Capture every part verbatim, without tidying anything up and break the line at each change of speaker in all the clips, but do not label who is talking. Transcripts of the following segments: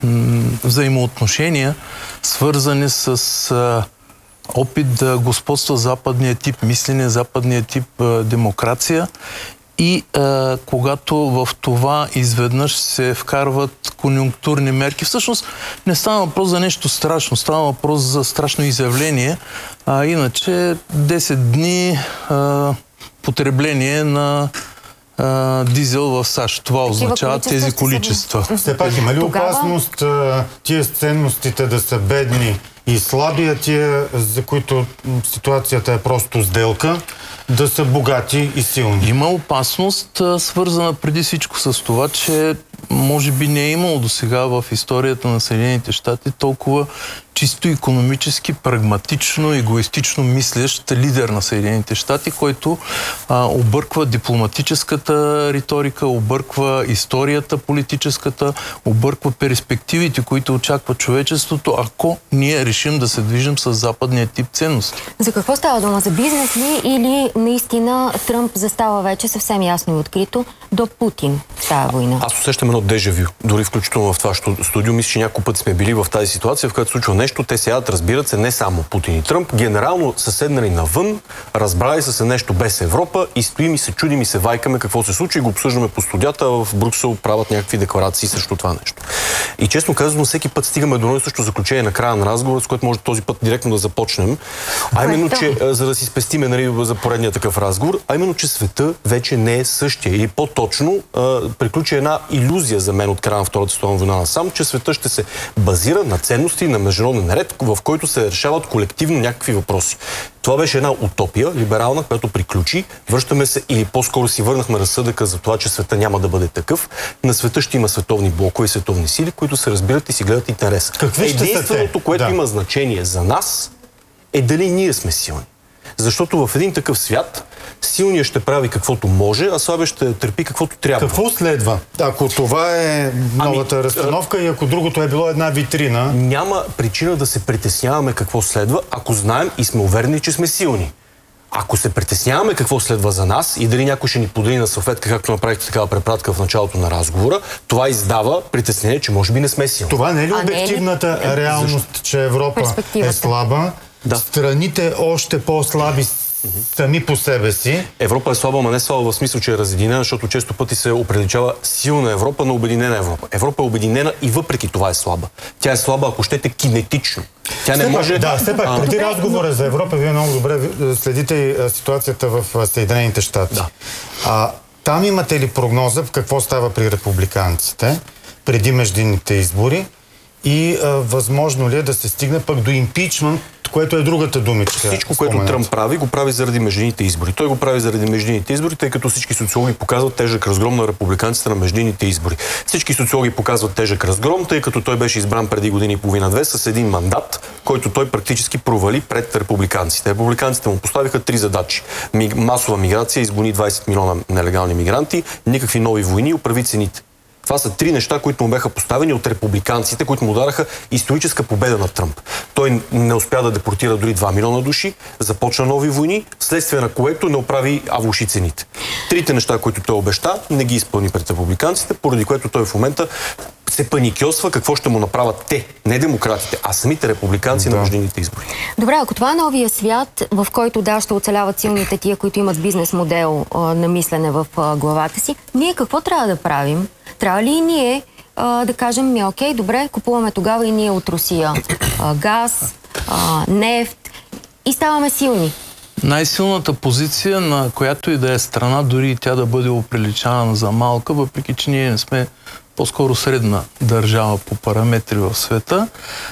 взаимоотношения, свързани с а, опит да господства западния тип мислене, западния тип а, демокрация. И а, когато в това изведнъж се вкарват конюнктурни мерки, всъщност не става въпрос за нещо страшно, става въпрос за страшно изявление, а иначе десет дни а, потребление на а, дизел в САЩ. Това означава тези количества.
Все пак има ли опасност а, тия ценностите да са бедни и слаби, а тия, за които ситуацията е просто сделка, да са богати и силни?
Има опасност, свързана преди всичко с това, че може би не е имало досега в историята на Съединените щати толкова чисто икономически, прагматично, егоистично мислещ лидер на Съединените щати, който а, обърква дипломатическата риторика, обърква историята политическата, обърква перспективите, които очаква човечеството, ако ние решим да се движим с западния тип ценности.
За какво става дума? За бизнес ли или наистина Тръмп застава вече съвсем ясно и открито до Путин в тази война?
Аз усещам едно дежавю, дори включително в това студио. Мисля, че няколко пъти сме били в тази ситуация, в която случва нещо, те сядат, разбират се, не само Путин и Тръмп, генерално са седнали навън, разбрали са се нещо без Европа и стоим и се чудим и се вайкаме какво се случи и го обсъждаме по студията, в Брюксел правят някакви декларации срещу това нещо. И честно казано, всеки път стигаме до едно и също заключение на края на разговора, с което може този път директно да започнем. А именно, че за да си спестиме, нали, за поредния такъв разговор, а именно, че света вече не е същия. Или по-точно приключи една илюзия за мен от края на Втората световна война насам, че света ще се базира на ценности, на международен ред, в който се решават колективно някакви въпроси. Това беше една утопия, либерална, която приключи. Връщаме се, или по-скоро си върнахме разсъдъка за това, че света няма да бъде такъв. На света ще има световни блокове и световни сили, които се разбират и си гледат интерес. Единственото, което да. има значение за нас, е дали ние сме силни. Защото в един такъв свят силният ще прави каквото може, а слабият ще търпи каквото трябва.
Какво следва? Ако това е новата ами, разстановка и ако другото е било една витрина...
Няма причина да се притесняваме какво следва, ако знаем и сме уверени, че сме силни. Ако се притесняваме какво следва за нас и дали някой ще ни подели на салфетка, както направихте такава препратка в началото на разговора, това издава притеснение, че може би не сме силни.
Това не е ли обективната е ли... реалност, Защо? че Европа е слаба? Да. Страните още по-слаби сами по себе си.
Европа е слаба, но не слаба в смисъл, че е разединена, защото често пъти се определява силна Европа, но обединена Европа. Европа е обединена и въпреки това е слаба. Тя е слаба, ако щете, кинетично. Тя не може...
Да, все пак, преди а... разговора за Европа, вие много добре следите и ситуацията в Съединените щати. Да. А, там имате ли прогноза в какво става при републиканците преди междинните избори и а, възможно ли е да се стигне пък до импичмент, което е другата думичка?
Всичко, което Тръмп прави, го прави заради междинните избори. Той го прави заради междинните избори, тъй като всички социологи показват тежък разгром на републиканците на междинните избори. Всички социологи показват тежък разгром, тъй като той беше избран преди години и половина-две с един мандат, който той практически провали пред републиканците. Републиканците му поставиха три задачи. Масова миграция, изгони двайсет милиона нелегални мигранти, никакви нови войни, оправи цените. Това са три неща, които му бяха поставени от републиканците, които му дараха историческа победа на Тръмп. Той не успя да депортира дори два милиона души, започна нови войни, следствие на което не оправи авуши цените. Трите неща, които той обеща, не ги изпълни пред републиканците, поради което той в момента се паникьосва какво ще му направят те, не демократите, а самите републиканци да. на междинните избори.
Добре, ако това е новия свят, в който да, ще оцеляват силните тия, които имат бизнес модел а, на мислене в а, главата си, ние какво трябва да правим? Трябва ли и ние а, да кажем, ми, окей, добре, купуваме тогава и ние от Русия а, газ, а, нефт и ставаме силни?
Най-силната позиция, на която и да е страна, дори и тя да бъде оприличана за малка, въпреки че ние не сме по-скоро средна държава по параметри в света,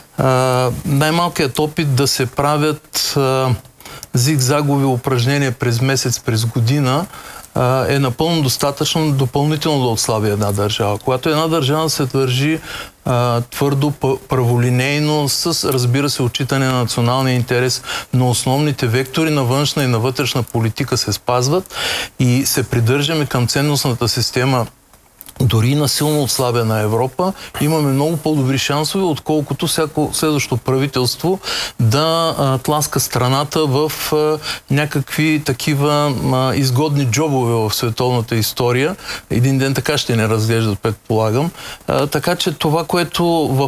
най-малкият опит да се правят а, зигзагови упражнения през месец, през година, е напълно достатъчно допълнително да отслаби една държава. Когато една държава се държи а, твърдо, праволинейно, с, разбира се, отчитане на националния интерес, но основните вектори на външна и на вътрешна политика се спазват и се придържаме към ценностната система дори на силно отслабена Европа, имаме много по-добри шансове, отколкото всяко следващо правителство да а, тласка страната в а, някакви такива а, изгодни джобове в световната история. Един ден така ще не разглеждат, предполагам. А, така че това, което в